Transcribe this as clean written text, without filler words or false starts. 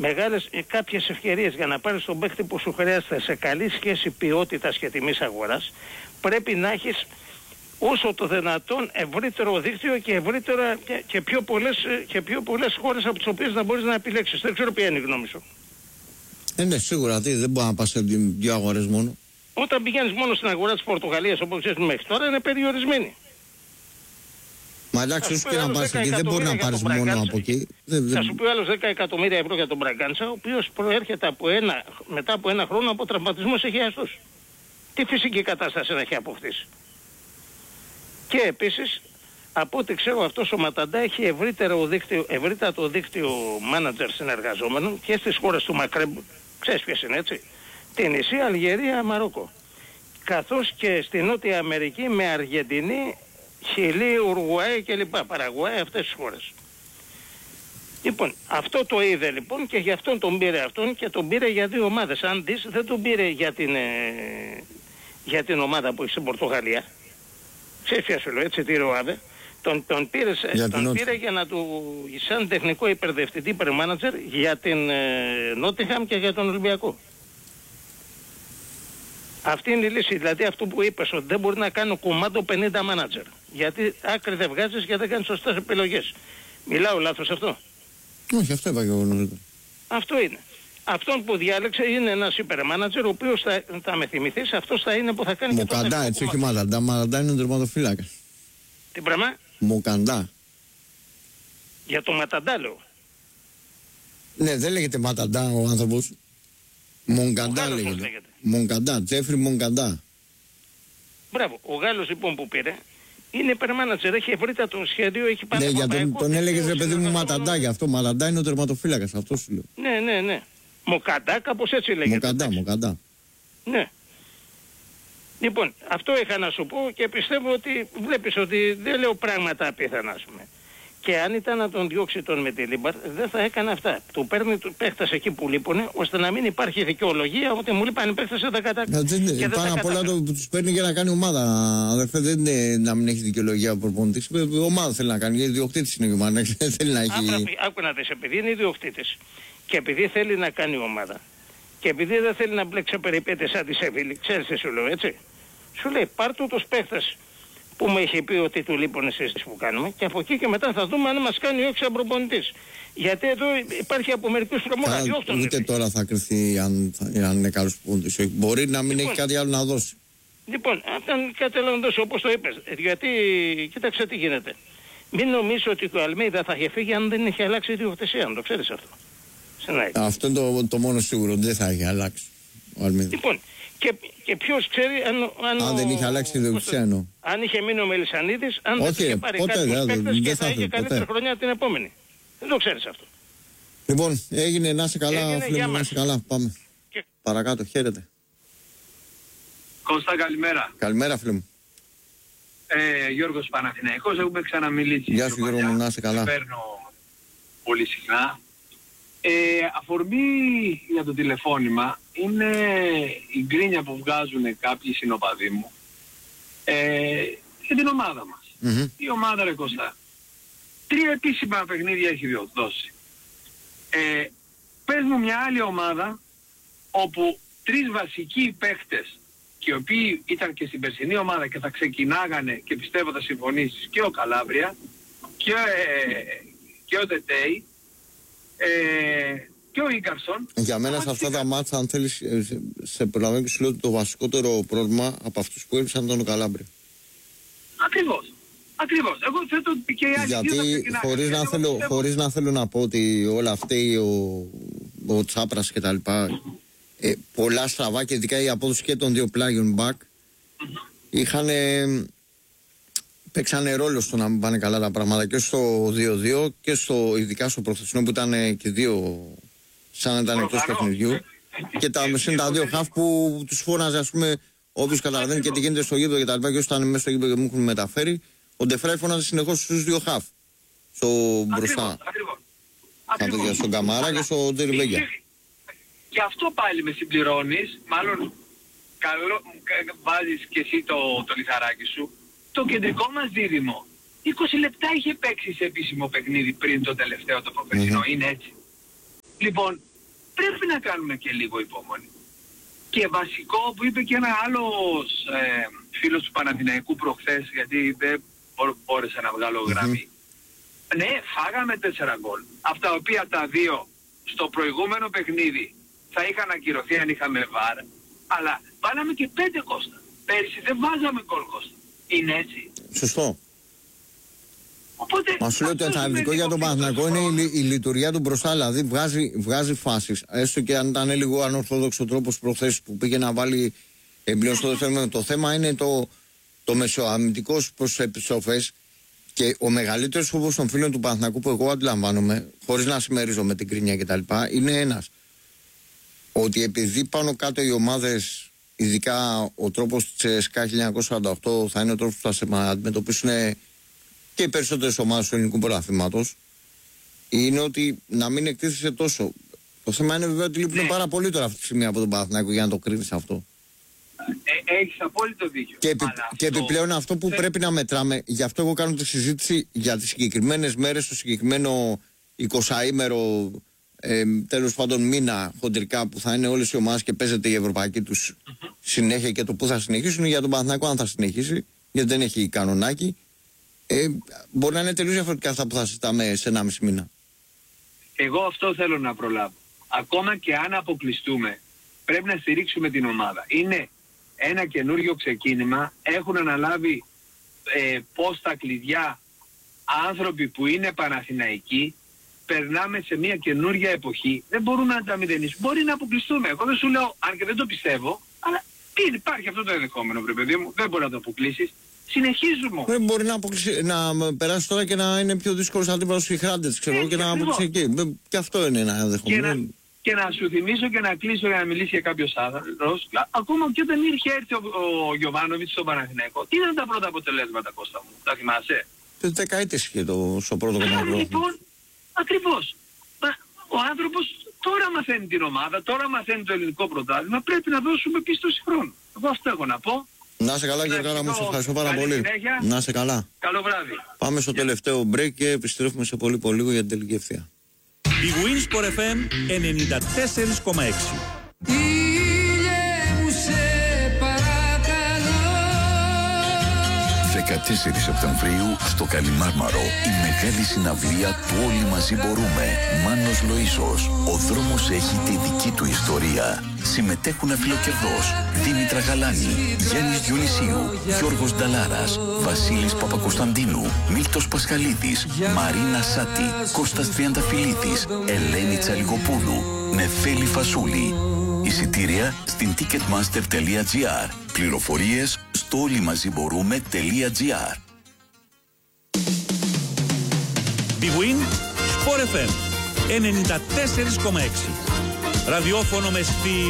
κάποιες ευκαιρίες για να πάρεις τον παίκτη που σου χρειάζεται σε καλή σχέση ποιότητας και τιμής αγοράς, πρέπει να έχεις όσο το δυνατόν ευρύτερο δίκτυο και ευρύτερα και πιο πολλές χώρες από τις οποίες να μπορείς να επιλέξεις. Δεν ξέρω ποια είναι η γνώμη σου. Ναι, σίγουρα δεν μπορεί να πας σε δύο αγορές μόνο. Όταν πηγαίνεις μόνο στην αγορά της Πορτογαλίας, όπως ξέρεις μέχρι τώρα, είναι περιορισμένη. Μα εντάξει, όσο και να πας εκεί, δεν μπορεί να πάρεις μόνο από εκεί. Θα σου πει άλλος 10 εκατομμύρια ευρώ για τον Μπραγκάντσα, ο οποίος προέρχεται μετά από ένα χρόνο από τραυματισμούς εχιαστούς. Τι φυσική κατάσταση να έχει αποκτήσει. Και επίσης, από ό,τι ξέρω, αυτός ο Ματαντά έχει ευρύτατο δίκτυο μάνατζερ συνεργαζόμενων και στις χώρες του Μακρέμπ, ξέρεις ποιες είναι, έτσι, την Ισία, Αλγερία, Μαρόκο, καθώς και στη Νότια Αμερική με Αργεντινή, Χιλή, Ουρουγουάη κλπ. Παραγουάη, αυτές τις χώρες. Λοιπόν, αυτό το είδε λοιπόν και γι' αυτόν τον πήρε αυτόν και τον πήρε για δύο ομάδες. Αν δεις, δεν τον πήρε για την ομάδα που έχει στην Πορτογαλία. Ξέρεις ποια σου λέω, έτσι, τη ΡΟΑΔΕ. Τον πήρε για να του, σαν τεχνικό υπερδευτητή, υπερμάνατζερ για την Νότιχαμ και για τον Ολυμπιακό. Αυτή είναι η λύση. Δηλαδή αυτό που είπες, ότι δεν μπορεί να κάνει κομμάτο 50 μάνατζερ. Γιατί άκρη δεν βγάζεις και δεν κάνεις σωστές επιλογές. Μιλάω λάθος αυτό? Όχι, αυτό είπα και εγώ νωρίτερα. Αυτό είναι. Αυτόν που διάλεξε είναι ένας υπερμάνατζερ, ο οποίος θα με θυμηθείς, αυτός θα είναι που θα κάνει Μοκαντά, και το έτσι, όχι Ματαντά. Ματαντά είναι ο τερματοφύλακας. Τι πράγμα? Μοκαντά. Για το Ματαντά λέω. Ναι, δεν λέγεται Ματαντά ο άνθρωπος. Μονκαντά λέγεται. Μονκαντά, Τζέφρι Μονκαντά. Μπράβο. Ο Γάλλος λοιπόν που πήρε είναι υπερμάνατζερ, έχει ευρύτατο σχέδιο, έχει πάρει. Ναι, για τον έλεγες ρε παιδί μου Ματαντά, γι' αυτό. Ματαντά είναι ο τερματοφύλακας, αυτό σου λέω. Ναι. Μοκαντά, κάπως έτσι λέγεται. Μοκαντά. Ναι. Λοιπόν, αυτό είχα να σου πω και πιστεύω ότι βλέπεις ότι δεν λέω πράγματα απίθανα, ας πούμε. Και αν ήταν να τον διώξει τον Μετιλίμπαρ, δεν θα έκανε αυτά. Του παίρνει παίχτες εκεί που λείπουνε, ώστε να μην υπάρχει δικαιολογία ότι μου λείπανε παίχτες δεν τα κατάκτησε. Πάνω απ' όλα τους παίρνει για να κάνει ομάδα. Αδερφέ, δεν είναι να μην έχει δικαιολογία ο προπονητής. Ομάδα θέλει να κάνει, γιατί ιδιοκτήτης είναι η ομάδα. Θέλει να έχει. Άκου να δεις, επειδή είναι ιδιοκτήτης και επειδή θέλει να κάνει ομάδα και επειδή δεν θέλει να μπλέξει περιπέτειες σαν τη Σεβίλη, ξέρεις τι σου λέω, έτσι. Σου λέει πάρ' του τους παίχτες που μου έχει πει ότι του λείπουν εσείς που κάνουμε και από εκεί και μετά θα δούμε αν μας κάνει όχι σαν προπονητής. Γιατί εδώ υπάρχει από μερικούς τρομόνα. Ούτε τώρα θα κρυφθεί αν είναι καλός προπονητής. Μπορεί να μην έχει κάτι άλλο να δώσει. Λοιπόν, αν κάτι άλλο να δώσει όπως το είπες. Γιατί κοίταξε τι γίνεται. Μην νομίζω ότι το Αλμέιδα θα είχε φύγει αν δεν είχε αλλάξει η ιδιοκτησία. Αν το ξέρεις αυτό. Αυτό είναι το μόνο σίγουρο. Δεν θα είχε αλλάξει ο Αλμέιδα. Λοιπόν, και ποιος ξέρει αν δεν είχε αλλάξει η ιδιοκτησία εννοώ. Αν είχε μείνει ο Μελισσανίδης, αν δεν είχε πάρει κάποιους παίκτες και θα είχε καλύτερη χρονιά την επόμενη. Δεν το ξέρεις αυτό. Λοιπόν, έγινε, να είσαι καλά, φίλε μου, να είσαι καλά. Πάμε. Παρακάτω, χαίρετε. Κώστα, καλημέρα. Καλημέρα, φίλε μου. Γιώργος Παναθηναϊκός, έχουμε ξαναμιλήσει. Γεια σου Γιώργο μου, να είσαι καλά. Παίρνω πολύ συχνά. Αφορμή για το τηλεφώνημα είναι η γκρίνια που βγάζουν κάποιοι συνοπαδοί μου για την ομάδα μας. Η ομάδα ρε Κώστα, 3 επίσημα παιχνίδια έχει δώσει. Πες μου μια άλλη ομάδα όπου 3 βασικοί παίχτες και οι οποίοι ήταν και στην περσινή ομάδα και θα ξεκινάγανε και πιστεύω θα συμφωνήσεις και ο Καλάβρια και ο Τετέι και ο Ίκαρσον. Για μένα σε αυτά τα μάτσα, αν θέλεις, σε προλαβαίνω και σου λέω ότι το βασικότερο πρόβλημα από αυτούς που έλειψαν ήταν ο Καλάμπρια. Ακριβώς. Εγώ θέτω και οι άλλοι. Γιατί χωρίς να θέλω να πω ότι όλα φταίει ο Τσάπρας και τα λοιπά, πολλά στραβά και ειδικά η απόδοση και των δύο πλάγιων back παίξανε ρόλο στο να μην πάνε καλά τα πράγματα και στο 2-2 και ειδικά στο προχθεσινό που ήταν και δύο σαν να ήταν εκτός παιχνιδιού και τα δύο χαφ που τους φώναζε, ας πούμε, όποιος καταλαβαίνει και τι γίνεται στο γήπεδο και τα λοιπά, και όσοι ήταν μέσα στο γήπεδο και μου έχουν μεταφέρει, ο Ντεφράι φώναζε συνεχώς στους δύο χαφ στο μπροστά, στον Καμάρα και στο Τζεριβέγια. Γι' αυτό πάλι με συμπληρώνεις, μάλλον βάζεις και εσύ το λιθαράκι σου. Το κεντρικό μας δίδυμο 20 λεπτά είχε παίξει σε επίσημο παιχνίδι πριν το τελευταίο το προπερσινό. Είναι έτσι. Λοιπόν, πρέπει να κάνουμε και λίγο υπομονή. Και βασικό που είπε και ένα άλλος φίλος του Παναθηναϊκού προχθές, γιατί δεν μπόρεσα να βγάλω γραμμή. Ναι, φάγαμε 4 γκολ. Από τα οποία τα 2 στο προηγούμενο παιχνίδι θα είχαν ακυρωθεί αν είχαμε βάρ. Αλλά βάλαμε και 5 Κώστα. Πέρυσι δεν βάζαμε γκολ, Κώστα. Είναι έτσι. Σωστό. Οπότε, μα σου λέω ότι το αρνητικό για τον Παναθηναϊκό είναι η λειτουργία του μπροστά. Δηλαδή βγάζει φάσεις. Έστω και αν ήταν λίγο ανορθόδοξο τρόπος προχθές που πήγε να βάλει εμπλέον στο δεύτερο. Το θέμα είναι το μεσοαμυντικός προς επιστροφές. Και ο μεγαλύτερος φόβος των φίλων του Παναθηναϊκού που εγώ αντιλαμβάνομαι, χωρίς να συμμερίζομαι την κρίνια κτλ., είναι ένας. Ότι επειδή πάνω κάτω οι ομάδες, ειδικά ο τρόπος της ΣΚΑ 1948 θα είναι ο τρόπος που θα αντιμετωπίσουν και οι περισσότερες ομάδες του ελληνικού πρωταθλήματος, είναι ότι να μην εκτίθεσαι τόσο. Το θέμα είναι βέβαια ότι λείπουν πάρα πολύ τώρα αυτή τη στιγμή από τον Παναθηναϊκό για να το κρίνεις αυτό. Έχεις απόλυτο δίκιο. Και επιπλέον αυτό που πρέπει να μετράμε, γι' αυτό εγώ κάνω τη συζήτηση για τις συγκεκριμένες μέρες, το συγκεκριμένο 20ήμερο, τέλος πάντων μήνα χοντρικά που θα είναι όλες οι ομάδες και παίζεται η ευρωπαϊκή τους συνέχεια και το που θα συνεχίσουν. Για τον Παναθηναϊκό, αν θα συνεχίσει, γιατί δεν έχει κανονάκι, μπορεί να είναι τελείως διαφορετικά αυτά που θα συζητάμε σε 1,5 μήνα. Εγώ αυτό θέλω να προλάβω. Ακόμα και αν αποκλειστούμε, πρέπει να στηρίξουμε την ομάδα. Είναι ένα καινούριο ξεκίνημα, έχουν αναλάβει πόστα κλειδιά άνθρωποι που είναι Παναθηναϊκοί, περνάμε σε μια καινούρια εποχή, δεν μπορούμε να τα μηδενίσουμε. Μπορεί να αποκλειστούμε. Εγώ δεν σου λέω, αν και δεν το πιστεύω, αλλά υπάρχει αυτό το ενδεχόμενο, βρε παιδί μου, δεν μπορεί να το αποκλείσεις. Συνεχίζουμε. Δεν μπορεί να περάσει τώρα και να είναι πιο δύσκολος αντίπαλος οι Χράντες, ξέρω, και να αποκλείσει εκεί. Και αυτό είναι ένα ενδεχόμενο. Και να σου θυμίσω και να κλείσω για να μιλήσει για κάποιος άλλος, ακόμα και όταν είχε έρθει ο Γιοβάνοβιτς στον Παναθηναϊκό, τι ήταν τα πρώτα αποτελέσματα, Κώστα μου, τα θυμάσαι? Δεκαετίες είχε στο πρώτο κομμάτι. Λοιπόν, ακριβώς. Ο άνθρωπος τώρα μαθαίνει την ομάδα, τώρα μαθαίνει το ελληνικό πρωτάθλημα, πρέπει να δώσουμε πίστοση χρόνου. Εγώ αυτό έχω να πω. Να είσαι καλά, Γιώργαρα μου, σε ευχαριστώ πάρα πολύ. Συνέχεια. Να είσαι καλά. Καλό βράδυ. Πάμε στο τελευταίο break και επιστρέφουμε σε πολύ λίγο για την τελική ευθεία. Η Winsport FM 94,6. Ήλιε μου σε παρακαλώ. 14 Σεπτεμβρίου στο Καλιμάρμαρο η μεγάλη συναυλία του Όλοι Μαζί Μπορούμε. Μάνος Λοΐσος. Ο δρόμος έχει τη δική του ιστορία. Συμμετέχουν Φιλοκερδός, Δήμητρα Γαλάνη, Γιάννης Διονυσίου, Γιώργος Νταλάρας, Βασίλης Παπακοσταντίνου, Μίλτος Πασχαλίδης, Μαρίνα Σάτη, Κώστας Τριανταφυλλίδης, Ελένη Τσαλιγοπούλου, Νεφέλη Φασούλη. Εισιτήρια στην ticketmaster.gr. Πληροφορίες στο όλοιμαζιμπορούμε.gr. Big Win Sport FM 94,6. Ραδιόφωνο με στυλ.